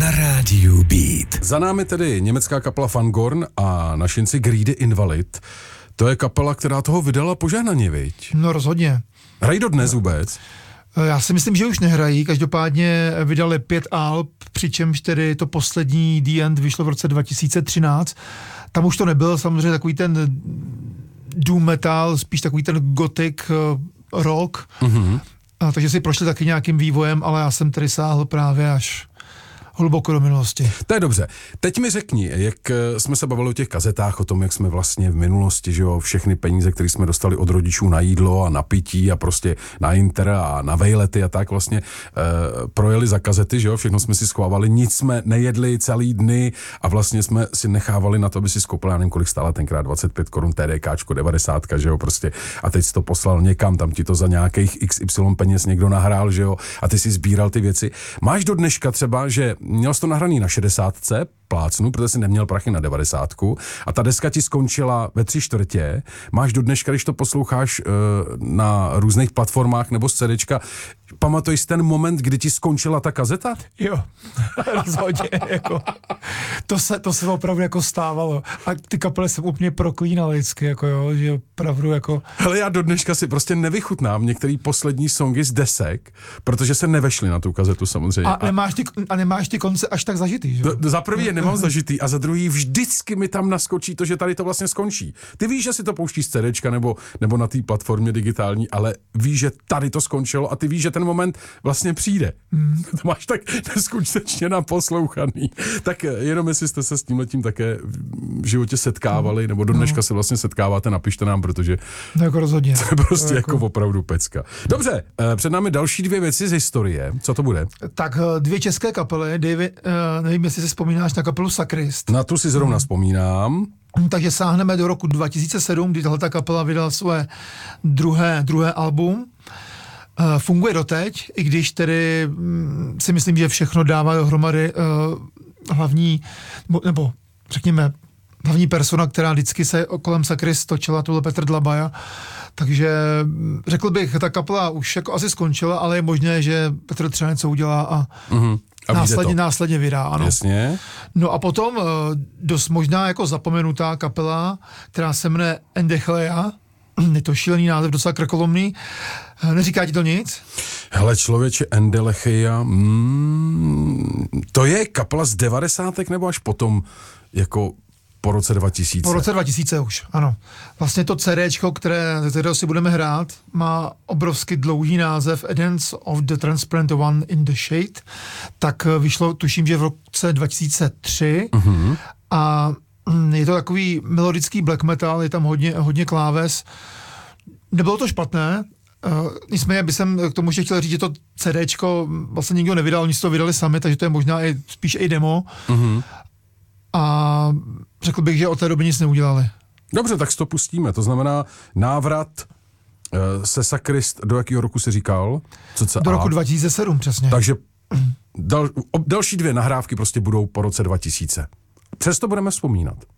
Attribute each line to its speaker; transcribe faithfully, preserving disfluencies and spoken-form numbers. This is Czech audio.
Speaker 1: na rádiu Beat.
Speaker 2: Za námi tedy německá kapela Fangorn a našinci Greedy Invalid. To je kapela, která toho vydala požehnaně, viď?
Speaker 3: No rozhodně.
Speaker 2: Hrají dodnes vůbec?
Speaker 3: Já si myslím, že už nehrají, každopádně vydali pět alb, přičemž tedy to poslední The End vyšlo v roce dva tisíce třináct. Tam už to nebyl samozřejmě takový ten doom metal, spíš takový ten gothic rock, mm-hmm. a, takže si prošli taky nějakým vývojem, ale já jsem tedy sáhl právě až hluboko do minulosti.
Speaker 2: To je dobře. Teď mi řekni, jak jsme se bavili o těch kazetách, o tom, jak jsme vlastně v minulosti, že jo, všechny peníze, které jsme dostali od rodičů na jídlo a na pití a prostě na inter a na vejlety a tak vlastně eh, projeli za kazety, že jo, všechno jsme si schovávali, nic jsme nejedli celý dny a vlastně jsme si nechávali na to, aby si skoupil, já nevím, kolik stála tenkrát dvacet pět korun TDKčko, devadesát, že jo, prostě a teď jsi to poslal někam, tam ti to za nějakých X Y peněz někdo nahrál, že jo, a ty si sbíral ty věci. Máš do dneška třeba, že měl jsi to nahraný na šedesátce, plácnu, protože jsi neměl prachy na devadesátku a ta deska ti skončila ve tři čtvrtě. Máš do dneška, když to posloucháš uh, na různých platformách nebo z CDčka, pamatuješ ten moment, kdy ti skončila ta kazeta?
Speaker 3: Jo, rozhodně, jako, to se, to se opravdu jako stávalo a ty kapely jsem úplně proklínal vždycky, jako jo, že opravdu jako...
Speaker 2: Hele, já do dneška si prostě nevychutnám některý poslední songy z desek, protože se nevešly na tu kazetu samozřejmě.
Speaker 3: A nemáš ty, a nemáš ty konce až tak zažitý, že?
Speaker 2: Do, za prvý je nemám zažitý a za druhý vždycky mi tam naskočí to, že tady to vlastně skončí. Ty víš, že si to pouštíš z CDčka nebo, nebo na té platformě digitální, ale víš, že tady to skončilo a ty víš, že ten moment vlastně přijde. Hmm. To máš tak neskutečně naposlouchaný. Tak jenom jestli jste se s tímhletím také v životě setkávali, hmm. nebo do dneška no. se vlastně setkáváte, napište nám, protože
Speaker 3: no jako rozhodně.
Speaker 2: To je prostě jako... jako opravdu pecka. Dobře, před námi další dvě věci z historie. Co to bude?
Speaker 3: Tak dvě české kapely, David, nevím, jestli si vzpomínáš na kapelu Sakrist.
Speaker 2: Na tu si zrovna hmm. vzpomínám.
Speaker 3: Takže sáhneme do roku dva tisíce sedm, kdy tahleta kapela vydala své druhé, druhé album. Uh, funguje doteď, i když tedy um, si myslím, že všechno dává dohromady uh, hlavní, nebo řekněme, hlavní persona, která vždycky se kolem Sakrist točila, tohle Petr Dlabaja. Takže řekl bych, ta kapela už jako asi skončila, ale je možné, že Petr třeba něco udělá a, mm-hmm. a následně, následně vydá. Ano.
Speaker 2: Jasně.
Speaker 3: No a potom uh, dost možná jako zapomenutá kapela, která se jmenuje Endechleia. Je to šílený název, docela krkolomný. Neříká ti to nic?
Speaker 2: Hele, člověče, Endechleia, mm, to je kapela z devadesátek nebo až potom jako po roce dva tisíce?
Speaker 3: Po roce dva tisíce už, ano. Vlastně to CDčko, které, kterého si budeme hrát, má obrovsky dlouhý název A Dance of the Transparent One in the Shade. Tak vyšlo, tuším, že v roce dva tisíce tři mm-hmm. a je to takový melodický black metal, je tam hodně, hodně kláves. Nebylo to špatné, uh, nicméně bych jsem k tomu ještě chtěl říct, že to CDčko vlastně nikdo nevydal, oni si to vydali sami, takže to je možná i, spíš i demo. Mm-hmm. A řekl bych, že od té doby nic neudělali.
Speaker 2: Dobře, tak si to pustíme. To znamená návrat uh, se Sakrist do jakého roku si říkal? Co co
Speaker 3: do roku dva tisíce sedm, přesně.
Speaker 2: Takže dal, další dvě nahrávky prostě budou po roce dva tisíce. Přesto budeme vzpomínat.